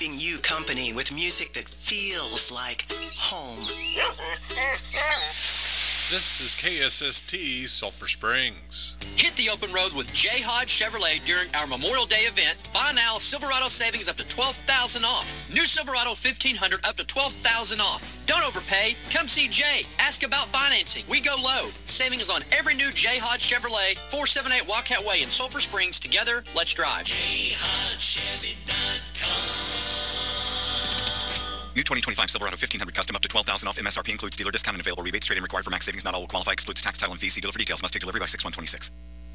keeping you company with music that feels like home. This is KSST Sulphur Springs. Hit the open road with J. Hodge Chevrolet during our Memorial Day event. Buy now, Silverado savings up to $12,000 off. New Silverado 1500 up to $12,000 off. Don't overpay. Come see Jay. Ask about financing. We go low. Savings on every new J. Hodge Chevrolet, 478 Wildcat Way in Sulphur Springs. Together, let's drive. JHodgeChevy.com. New 2025 Silverado 1500 custom up to $12,000 off. MSRP includes dealer discount and available rebates. Trade-in required for max savings. Not all will qualify. Excludes tax, title, and fees. See dealer for details. Must take delivery by 6/126.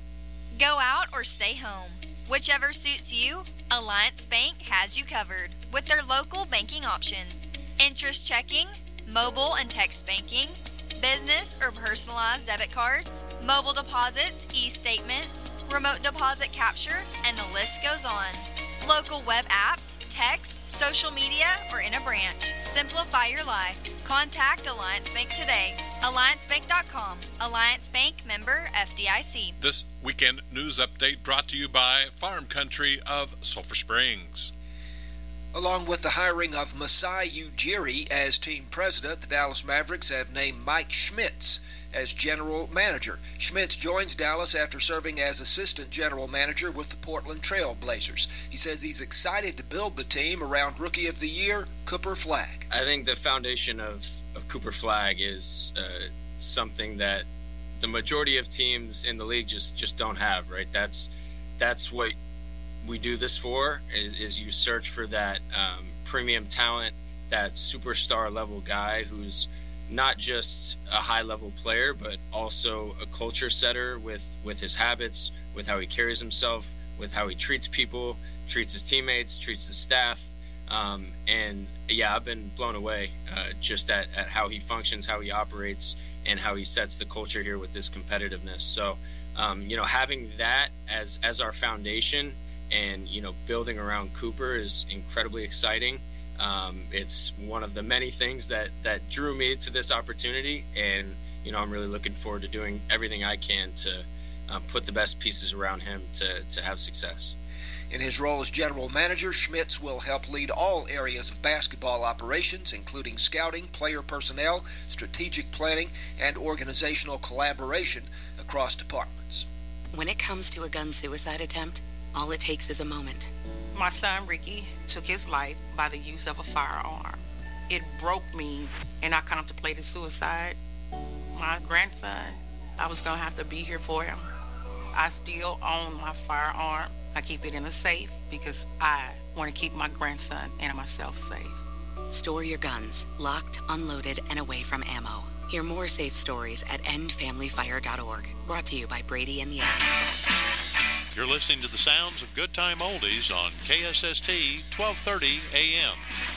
Go out or stay home. Whichever suits you, Alliance Bank has you covered with their local banking options. Interest checking, mobile and text banking, business or personalized debit cards, mobile deposits, e-statements, remote deposit capture, and the list goes on. Local web apps, text, social media, or in a branch. Simplify your life. Contact Alliance Bank today. AllianceBank.com. Alliance Bank, member FDIC. This weekend news update brought to you by Farm Country of Sulphur Springs. Along with the hiring of Masai Ujiri as team president, the Dallas Mavericks have named Mike Schmitz as general manager. Schmitz joins Dallas after serving as assistant general manager with the Portland Trail Blazers. He says he's excited to build the team around Rookie of the Year, Cooper Flagg. I think the foundation of Cooper Flagg is something that the majority of teams in the league just don't have, right? That's what we do this for, is you search for that premium talent, that superstar level guy who's not just a high-level player, but also a culture setter with his habits, with how he carries himself, with how he treats people, treats his teammates, treats the staff. And, yeah, I've been blown away just at how he functions, how he operates, and how he sets the culture here with this competitiveness. So, having that as our foundation and, building around Cooper is incredibly exciting. It's one of the many things that drew me to this opportunity, and I'm really looking forward to doing everything I can to put the best pieces around him to have success. In his role as general manager, Schmitz will help lead all areas of basketball operations, including scouting, player personnel, strategic planning, and organizational collaboration across departments. When it comes to a gun suicide attempt, all it takes is a moment. My son, Ricky, took his life by the use of a firearm. It broke me, and I contemplated suicide. My grandson, I was going to have to be here for him. I still own my firearm. I keep it in a safe because I want to keep my grandson and myself safe. Store your guns, locked, unloaded, and away from ammo. Hear more safe stories at endfamilyfire.org. Brought to you by Brady and the End Council. You're listening to the sounds of Good Time Oldies on KSST 1230 AM.